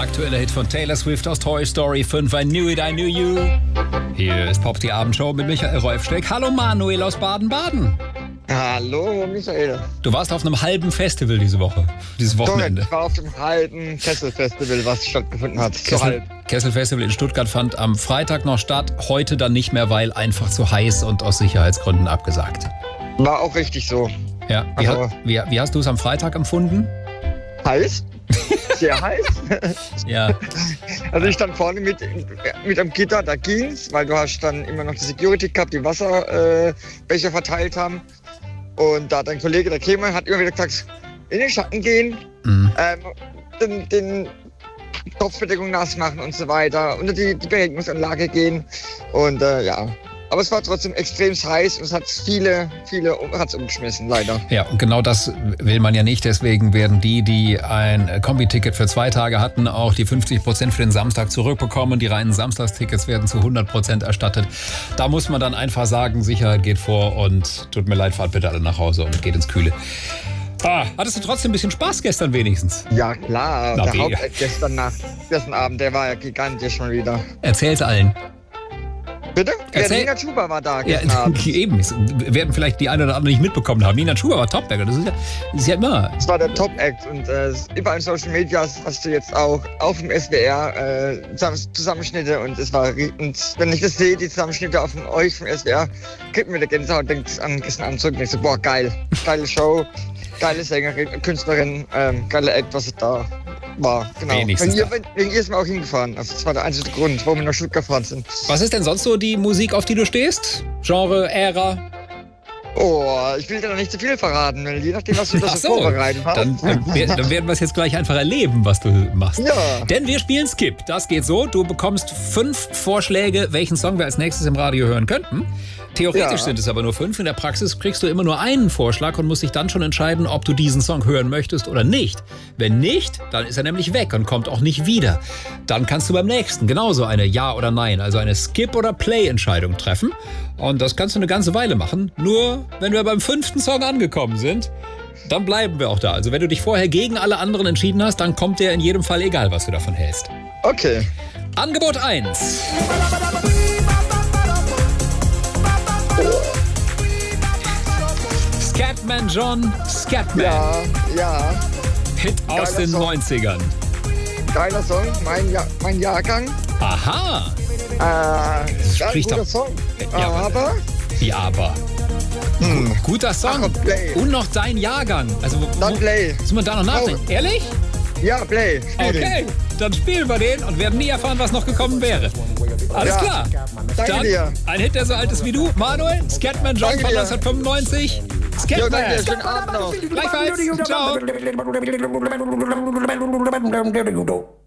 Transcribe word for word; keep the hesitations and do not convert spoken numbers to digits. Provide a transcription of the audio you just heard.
aktuelle Hit von Taylor Swift aus Toy Story fünf, I Knew It, I Knew You. Hier ist Pop, die Abendshow mit Michael Rolfsteck. Hallo Manuel aus Baden-Baden. Hallo Michael. Du warst auf einem halben Festival diese Woche, dieses Wochenende. Ich war auf dem halben Kessel-Festival, was stattgefunden hat. So Kessel, halb. Kessel-Festival in Stuttgart fand am Freitag noch statt, heute dann nicht mehr, weil einfach zu heiß und aus Sicherheitsgründen abgesagt. War auch richtig so. Ja, wie, Also- ha- wie, wie hast du es am Freitag empfunden? Heiß? Sehr heiß. Ja, Also ich stand vorne mit, mit am Gitter, da ging's, weil du hast dann immer noch die Security gehabt, die Wasserbecher äh, Becher verteilt haben. Und da hat ein Kollege, der Kämer, hat immer wieder gesagt, in den Schatten gehen, mhm. ähm, den, den Kopfbedeckung nass machen und so weiter, unter die, die Beregnungsanlage gehen. Und äh, ja, aber es war trotzdem extrem heiß und es hat viele, viele hat's umgeschmissen, leider. Ja, und genau das will man ja nicht. Deswegen werden die, die ein Kombi-Ticket für zwei Tage hatten, auch die fünfzig Prozent für den Samstag zurückbekommen. Die reinen Samstagstickets werden zu hundert Prozent erstattet. Da muss man dann einfach sagen, Sicherheit geht vor und tut mir leid, fahrt bitte alle nach Hause und geht ins Kühle. Ah, hattest du trotzdem ein bisschen Spaß gestern wenigstens? Ja klar, Na, der mega. Hauptact gestern Nacht, gestern Abend, der war ja gigantisch schon wieder. Erzähl's allen. Bitte? Erzähl- Der Nina Chuba war da Ja, gestern Abend. eben. Es werden vielleicht die einen oder anderen nicht mitbekommen haben. Nina Schuber war Topberger. Das ist ja, das ist ja immer. Das war der Top-Act und äh, überall in Social Media hast du jetzt auch auf dem S W R äh, Zusamm- Zusammenschnitte und es war ri- und wenn ich das sehe, die Zusammenschnitte auf von euch vom S W R, kriegt mir der Gänsehaut, denkt an gestern Abend zurück und denkt so, boah geil, geile Show, geile Sängerin, Künstlerin, ähm, geile Act, was es da war. Genau. Wenigstens Wenn ihr, da. wenn, wegen ihr ist mir auch hingefahren. Also das war der einzige Grund, warum wir nach Stuttgart gefahren sind. Was ist denn sonst so die Musik, auf die du stehst? Genre, Ära? Oh, ich will dir noch nicht zu viel verraten, weil je nachdem, was du da Ach so so, vorbereitet hast. dann, dann, wer- dann werden wir es jetzt gleich einfach erleben, was du machst. Ja. Denn wir spielen Skip. Das geht so. Du bekommst fünf Vorschläge, welchen Song wir als nächstes im Radio hören könnten. Theoretisch Ja. sind es aber nur fünf. In der Praxis kriegst du immer nur einen Vorschlag und musst dich dann schon entscheiden, ob du diesen Song hören möchtest oder nicht. Wenn nicht, dann ist er nämlich weg und kommt auch nicht wieder. Dann kannst du beim nächsten genauso eine Ja- oder Nein, also eine Skip- oder Play-Entscheidung treffen. Und das kannst du eine ganze Weile machen. Nur, wenn wir beim fünften Song angekommen sind, dann bleiben wir auch da. Also wenn du dich vorher gegen alle anderen entschieden hast, dann kommt der in jedem Fall, egal was du davon hältst. Okay. Angebot eins. Scatman John, Scatman. Ja, ja. Hit aus geiler den Song. neunzigern. Geiler Song, mein, ja mein Jahrgang. Aha. Äh, ja, ein spricht guter doch- Song. Ja, aber, Wie aber. hm, Guter Song. Ach, Play. Und noch dein Jahrgang. Also, wo, Dann wo- Play. Muss man da noch nachdenken? Ehrlich? Ja, Play. Spiel Okay. Dann spielen wir den und werden nie erfahren, was noch gekommen wäre. Alles Ja. klar. Danke Dann dir. ein Hit, der so alt ist wie du. Manuel, Scatman John Danke von dir. neunzehnhundertfünfundneunzig. Jo, Scatman. danke dir. Schönen Abend noch. Gleichfalls. Ciao.